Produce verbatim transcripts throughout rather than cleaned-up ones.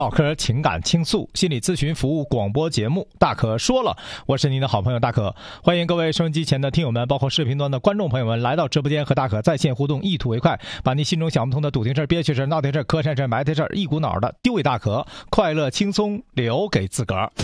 唠嗑情感倾诉心理咨询服务广播节目大可说了，我是您的好朋友大可，欢迎各位收音机前的听友们，包括视频端的观众朋友们来到直播间和大可在线互动，一吐为快，把你心中想不通的堵停事、憋屈事、闹腾事、磕碜事、埋汰事一股脑的丢给大可，快乐轻松留给自个儿。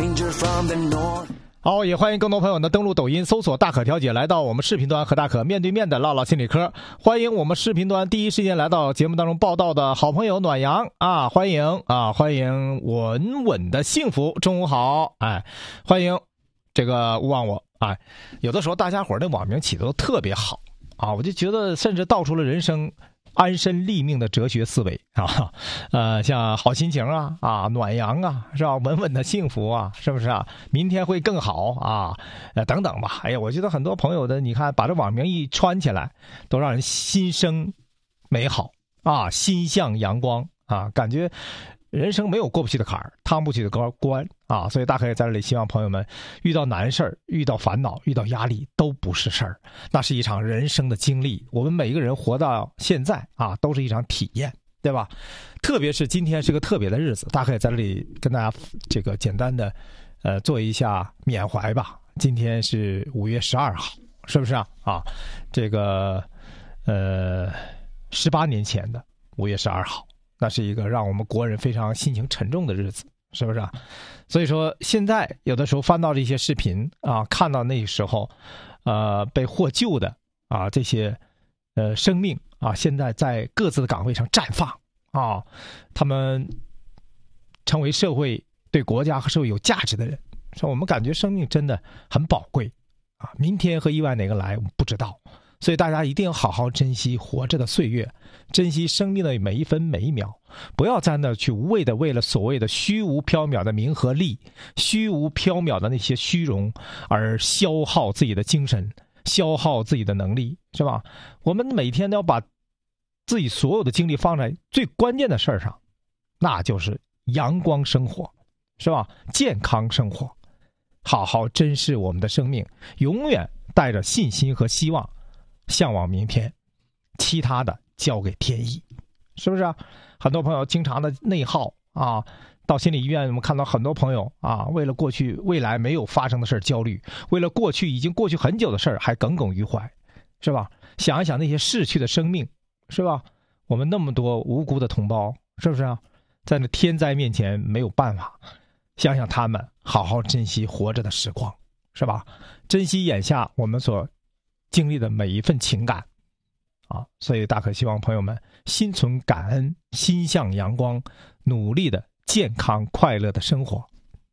好，也欢迎更多朋友呢登录抖音搜索大可调解，来到我们视频端和大可面对面的唠唠心理科。欢迎我们视频端第一时间来到节目当中报道的好朋友暖阳啊，欢迎啊，欢迎稳稳的幸福，中午好，哎，欢迎这个勿忘我，哎，有的时候大家伙的网名起的都特别好啊，我就觉得甚至道出了人生安身立命的哲学思维啊，呃，像好心情啊，啊，暖阳啊，是吧？稳稳的幸福啊，是不是啊？明天会更好啊，呃，等等吧。哎呀，我觉得很多朋友的，你看把这网名一穿起来，都让人心生美好啊，心向阳光啊，感觉人生没有过不去的坎儿，趟不去的关啊，所以大可也在这里希望朋友们遇到难事儿、遇到烦恼、遇到压力都不是事儿，那是一场人生的经历。我们每一个人活到现在啊，都是一场体验，对吧？特别是今天是个特别的日子，大可也在这里跟大家这个简单的呃做一下缅怀吧。今天是五月十二号，是不是啊？啊，这个呃十八年前的五月十二号。那是一个让我们国人非常心情沉重的日子，是不是啊？所以说现在有的时候翻到这些视频啊，看到那时候呃被获救的啊这些呃生命啊，现在在各自的岗位上绽放啊，他们成为社会对国家和社会有价值的人，说我们感觉生命真的很宝贵啊，明天和意外哪个来我们不知道，所以大家一定要好好珍惜活着的岁月，珍惜生命的每一分每一秒，不要在那去无谓的为了所谓的虚无缥缈的名和利，虚无缥缈的那些虚荣而消耗自己的精神，消耗自己的能力，是吧？我们每天都要把自己所有的精力放在最关键的事儿上，那就是阳光生活，是吧？健康生活，好好珍视我们的生命，永远带着信心和希望向往明天，其他的交给天意，是不是啊？很多朋友经常的内耗啊，到心理医院我们看到很多朋友啊，为了过去未来没有发生的事焦虑，为了过去已经过去很久的事还耿耿于怀，是吧？想一想那些逝去的生命，是吧？我们那么多无辜的同胞，是不是啊？在那天灾面前没有办法，想想他们，好好珍惜活着的时光，是吧？珍惜眼下我们所经历的每一份情感啊，所以大可希望朋友们心存感恩，心向阳光，努力的健康快乐的生活。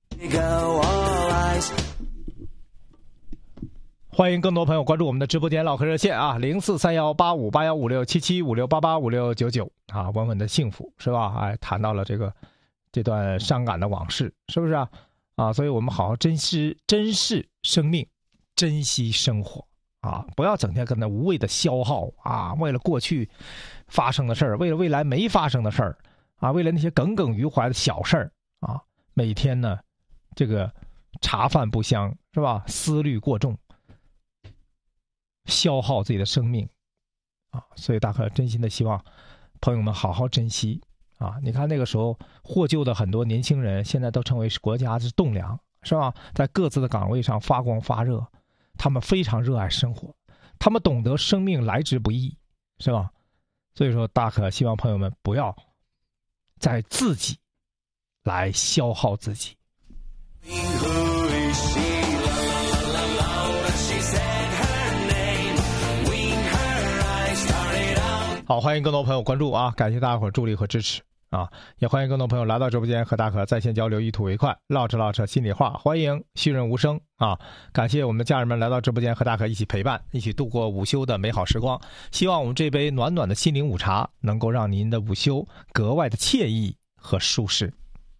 欢迎更多朋友关注我们的直播间唠嗑热线啊，零四三幺八五八幺五六七七五六八八五六九九啊，稳稳的幸福，是吧？哎，谈到了这个这段伤感的往事，是不是啊？啊，所以我们好好珍惜珍视生命，珍惜生活啊，不要整天跟那无谓的消耗啊，为了过去发生的事儿，为了未来没发生的事儿啊，为了那些耿耿于怀的小事儿啊，每天呢这个茶饭不香，是吧？思虑过重，消耗自己的生命啊，所以大可真心的希望朋友们好好珍惜啊！你看那个时候获救的很多年轻人，现在都成为国家之栋梁，是吧？在各自的岗位上发光发热，他们非常热爱生活，他们懂得生命来之不易，是吧？所以说大可希望朋友们不要在自己来消耗自己。好，欢迎更多朋友关注啊！感谢大家伙儿助力和支持啊！也欢迎更多朋友来到直播间和大可在线交流，一吐为快，唠扯唠扯心里话。欢迎旭润无声啊！感谢我们的家人们来到直播间和大可一起陪伴，一起度过午休的美好时光。希望我们这杯暖暖的心灵午茶能够让您的午休格外的惬意和舒适。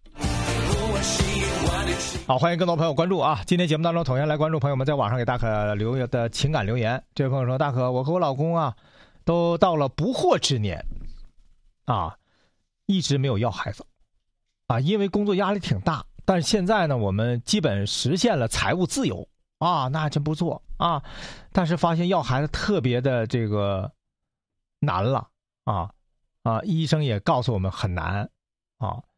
好，欢迎更多朋友关注啊！今天节目当中，同样来关注朋友们在网上给大可留的情感留言。这位朋友说：“大可，我和我老公啊，都到了不惑之年，啊，一直没有要孩子，啊，因为工作压力挺大。但是现在呢，我们基本实现了财务自由啊，那真不错啊。但是发现要孩子特别的这个难了啊啊，医生也告诉我们很难啊。